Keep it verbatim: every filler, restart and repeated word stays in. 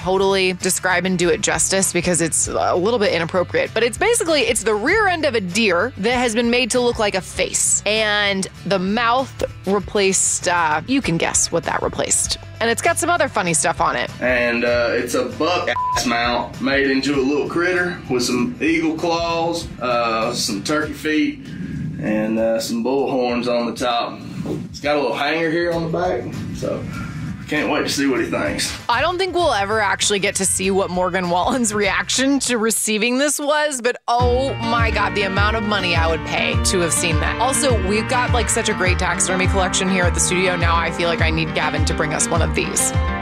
totally describe and do it justice because it's a little bit inappropriate. But it's basically, it's the rear end of a deer that has been made to look like a face. And the mouth replaced, uh, you can guess what that replaced. And it's got some other funny stuff on it. And uh, it's a buck ass mount made into a little critter with some eagle claws, uh, some turkey feet, and uh, some bull horns on the top. It's got a little hanger here on the back, so can't wait to see what he thinks. I don't think we'll ever actually get to see what Morgan Wallen's reaction to receiving this was, but oh my God, the amount of money I would pay to have seen that. Also, we've got like such a great taxidermy collection here at the studio. Now I feel like I need Gavin to bring us one of these.